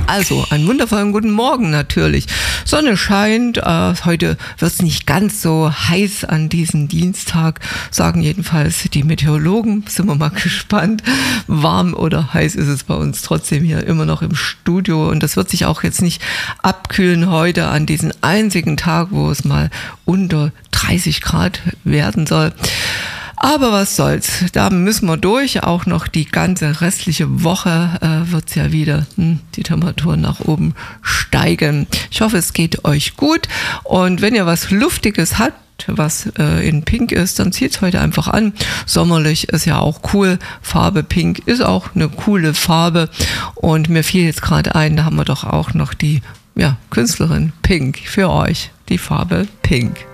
Also, einen wundervollen guten Morgen natürlich. Sonne scheint, heute wird es nicht ganz so heiß an diesem Dienstag, sagen jedenfalls die Meteorologen. Sind wir mal gespannt. Warm oder heiß ist es bei uns trotzdem hier immer noch im Studio. Und das wird sich auch jetzt nicht abkühlen heute an diesem einzigen Tag, wo es mal unter 30 Grad werden soll. Aber was soll's, da müssen wir durch. Auch noch die ganze restliche Woche wird es ja wieder die Temperaturen nach oben steigen. Ich hoffe, es geht euch gut. Und wenn ihr was Luftiges habt, was in Pink ist, dann zieht es heute einfach an. Sommerlich ist ja auch cool. Farbe Pink ist auch eine coole Farbe. Und mir fiel jetzt gerade ein, da haben wir doch auch noch die Künstlerin Pink für euch. Die Farbe Pink.